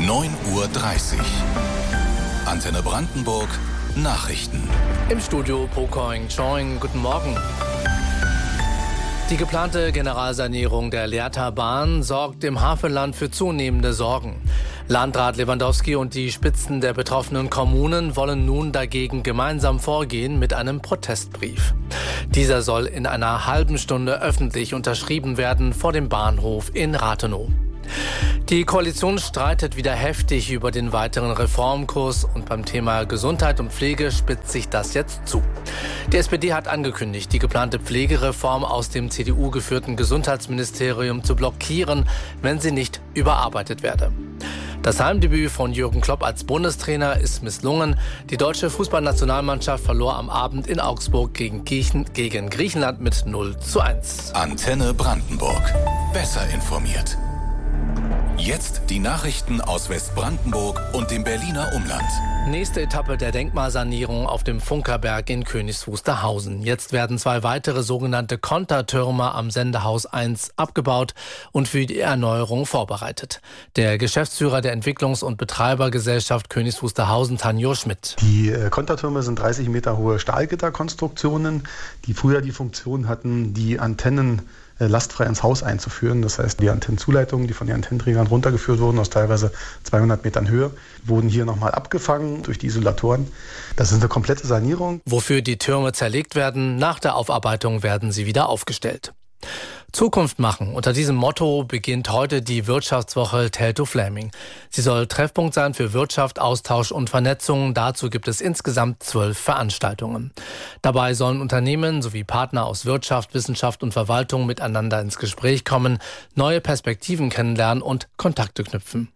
9:30 Uhr. Antenne Brandenburg Nachrichten. Im Studio Po Koing Choing. Guten Morgen. Die geplante Generalsanierung der Lehrterbahn sorgt im Havelland für zunehmende Sorgen. Landrat Lewandowski und die Spitzen der betroffenen Kommunen wollen nun dagegen gemeinsam vorgehen mit einem Protestbrief. Dieser soll in einer halben Stunde öffentlich unterschrieben werden vor dem Bahnhof in Rathenow. Die Koalition streitet wieder heftig über den weiteren Reformkurs und beim Thema Gesundheit und Pflege spitzt sich das jetzt zu. Die SPD hat angekündigt, die geplante Pflegereform aus dem CDU-geführten Gesundheitsministerium zu blockieren, wenn sie nicht überarbeitet werde. Das Heimdebüt von Jürgen Klopp als Bundestrainer ist misslungen. Die deutsche Fußballnationalmannschaft verlor am Abend in Augsburg gegen Griechenland mit 0:1. Antenne Brandenburg. Besser informiert. Jetzt die Nachrichten aus Westbrandenburg und dem Berliner Umland. Nächste Etappe der Denkmalsanierung auf dem Funkerberg in Königs Wusterhausen. Jetzt werden 2 weitere sogenannte Kontertürme am Sendehaus 1 abgebaut und für die Erneuerung vorbereitet. Der Geschäftsführer der Entwicklungs- und Betreibergesellschaft Königs Wusterhausen, Tanjo Schmidt. Die Kontertürme sind 30 Meter hohe Stahlgitterkonstruktionen, die früher die Funktion hatten, die Antennen lastfrei ins Haus einzuführen. Das heißt, die Antennenzuleitungen, die von den Antennenträgern runtergeführt wurden, aus teilweise 200 Metern Höhe, wurden hier nochmal abgefangen durch die Isolatoren. Das ist eine komplette Sanierung. Wofür die Türme zerlegt werden, nach der Aufarbeitung werden sie wieder aufgestellt. Zukunft machen. Unter diesem Motto beginnt heute die Wirtschaftswoche Teltow-Fläming. Sie soll Treffpunkt sein für Wirtschaft, Austausch und Vernetzung. Dazu gibt es insgesamt 12 Veranstaltungen. Dabei sollen Unternehmen sowie Partner aus Wirtschaft, Wissenschaft und Verwaltung miteinander ins Gespräch kommen, neue Perspektiven kennenlernen und Kontakte knüpfen.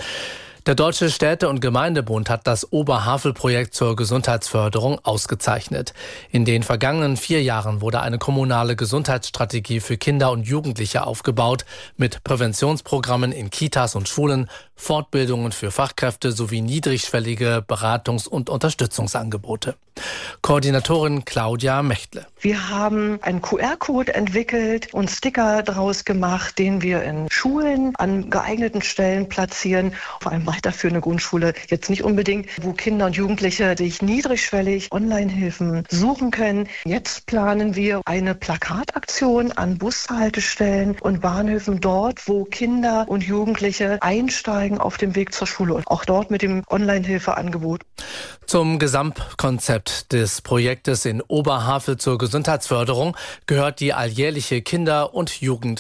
Der Deutsche Städte- und Gemeindebund hat das Oberhavel-Projekt zur Gesundheitsförderung ausgezeichnet. In den vergangenen 4 Jahren wurde eine kommunale Gesundheitsstrategie für Kinder und Jugendliche aufgebaut, mit Präventionsprogrammen in Kitas und Schulen, Fortbildungen für Fachkräfte sowie niedrigschwellige Beratungs- und Unterstützungsangebote. Koordinatorin Claudia Mechtle. Wir haben einen QR-Code entwickelt und Sticker daraus gemacht, den wir in Schulen an geeigneten Stellen platzieren. Vor allem weiterführende Grundschule jetzt nicht unbedingt, wo Kinder und Jugendliche sich niedrigschwellig Online-Hilfen suchen können. Jetzt planen wir eine Plakataktion an Bushaltestellen und Bahnhöfen dort, wo Kinder und Jugendliche einsteigen auf dem Weg zur Schule und auch dort mit dem Online-Hilfeangebot. Zum Gesamtkonzept des Projektes in Oberhavel zur Gesundheitsförderung gehört die alljährliche Kinder- und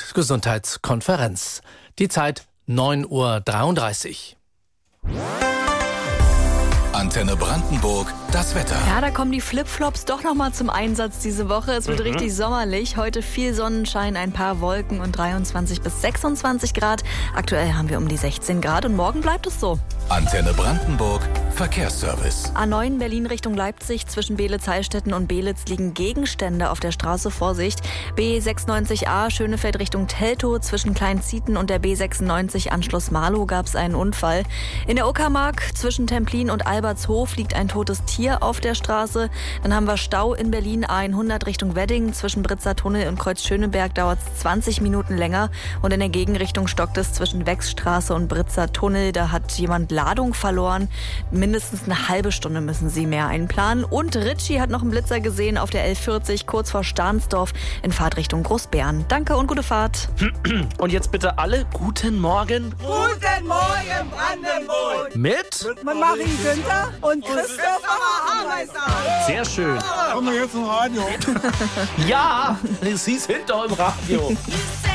Jugendgesundheitskonferenz. Die Zeit 9:33 Uhr. Antenne Brandenburg, das Wetter. Ja, da kommen die Flipflops doch nochmal zum Einsatz diese Woche. Es wird richtig sommerlich. Heute viel Sonnenschein, ein paar Wolken und 23 bis 26 Grad. Aktuell haben wir um die 16 Grad und morgen bleibt es so. Antenne Brandenburg, Verkehrsservice. A9 Berlin Richtung Leipzig. Zwischen Beelitz-Heilstätten und Beelitz liegen Gegenstände auf der Straße. Vorsicht. B96a Schönefeld Richtung Teltow. Zwischen Kleinzieten und der B96 Anschluss Marlow gab es einen Unfall. In der Uckermark zwischen Templin und Albertshof liegt ein totes Tier auf der Straße. Dann haben wir Stau in Berlin A100 Richtung Wedding. Zwischen Britzer Tunnel und Kreuz Schöneberg dauert es 20 Minuten länger. Und in der Gegenrichtung stockt es zwischen Wechsstraße und Britzer Tunnel. Da hat jemand Ladung verloren. Mindestens eine halbe Stunde müssen sie mehr einplanen. Und Ritchie hat noch einen Blitzer gesehen auf der L40 kurz vor Stahnsdorf in Fahrtrichtung Großbären. Danke und gute Fahrt. Und jetzt bitte alle guten Morgen. Guten Morgen, Brandenburg! Mit Marie Günther und Christopher Hameister. Sehr schön. Kommen wir jetzt zum Radio? Ja, sie ist hinter im Radio.